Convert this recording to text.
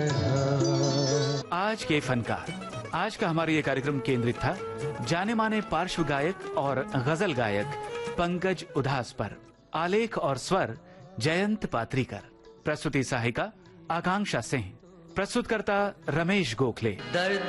आज के फनकार। आज का हमारा ये कार्यक्रम केंद्रित था जाने माने पार्श्व गायक और गजल गायक पंकज उधास पर। आलेख और स्वर जयंत पात्रीकर। प्रस्तुति सहायिका आकांक्षा सिंह। प्रस्तुतकर्ता रमेश गोखले।